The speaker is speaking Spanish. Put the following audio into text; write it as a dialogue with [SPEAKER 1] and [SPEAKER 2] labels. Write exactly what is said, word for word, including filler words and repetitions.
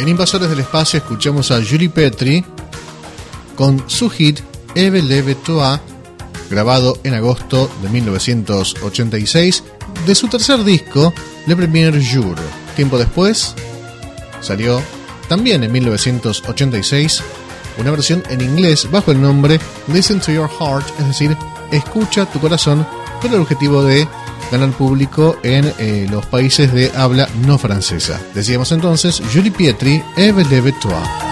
[SPEAKER 1] En Invasores del Espacio escuchamos a Julie Petry con su hit Eve Leve Toi, grabado en agosto de mil novecientos ochenta y seis, de su tercer disco, Le Premier Jour. Tiempo después salió, también en mil novecientos ochenta y seis, una versión en inglés bajo el nombre Listen to Your Heart, es decir, Escucha tu corazón, con el objetivo de ganar público en eh, los países de habla no francesa. Decíamos entonces Julie Petry, Eve Leve Toi.